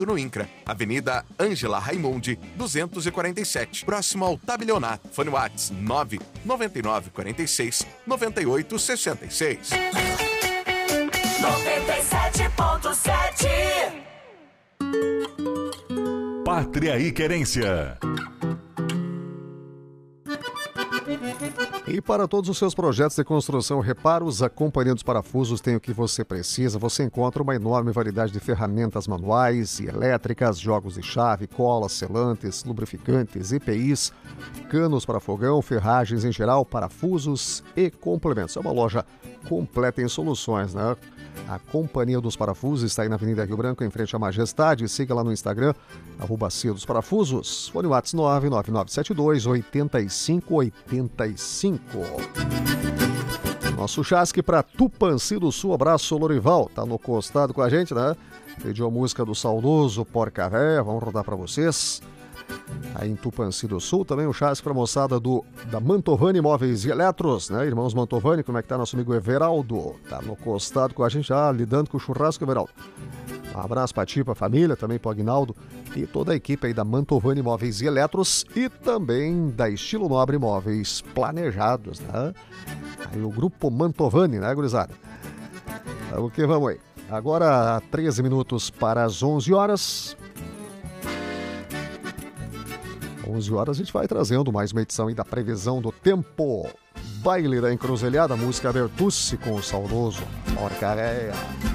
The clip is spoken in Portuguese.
no INCRA, Avenida Ângela Raimundi, 247, próximo ao Tabelionato. Fone WhatsApp 99946 9866. 97.7 Pátria e Querência. E para todos os seus projetos de construção e reparos, a Companhia dos Parafusos tem o que você precisa. Você encontra uma enorme variedade de ferramentas manuais e elétricas, jogos de chave, colas, selantes, lubrificantes, EPIs, canos para fogão, ferragens em geral, parafusos e complementos. É uma loja completa em soluções, né? A Companhia dos Parafusos está aí na Avenida Rio Branco, em frente à Majestade. Siga lá no Instagram, @Cia dos Parafusos. Fone WhatsApp 99972-8585. Nosso chasque para Tupanci do Sul. Abraço, Lorival. Tá no costado com a gente, né? Pediu a música do saudoso Porca Véia. Vamos rodar para vocês. Aí em Tupanci do Sul, também o chasque para a moçada da Mantovani Móveis e Eletros, né? Irmãos Mantovani, como é que tá nosso amigo Everaldo? Tá no costado com a gente já, lidando com o churrasco, Everaldo. Um abraço pra ti, pra família, também pro Aguinaldo e toda a equipe aí da Mantovani Móveis e Eletros e também da Estilo Nobre Móveis Planejados, né? Aí o grupo Mantovani, né, gurizada? O que vamos aí? Agora, 13 minutos para as 11 horas. 11 horas a gente vai trazendo mais uma edição aí da previsão do tempo. Baile da Encruzilhada, música Bertucci com o saudoso Porca Véia.